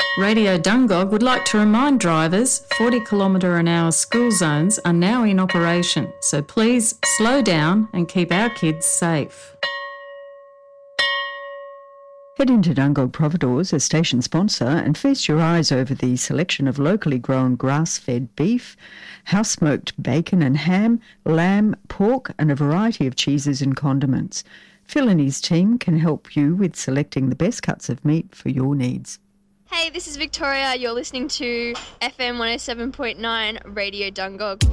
Radio Dungog would like to remind drivers 40km/h school zones are now in operation, so please slow down and keep our kids safe. Head into Dungog Providores, a station sponsor, and feast your eyes over the selection of locally grown grass-fed beef, house-smoked bacon and ham, lamb, pork, and a variety of cheeses and condiments. Phil and his team can help you with selecting the best cuts of meat for your needs. Hey, this is Victoria. You're listening to FM 107.9 Radio Dungog.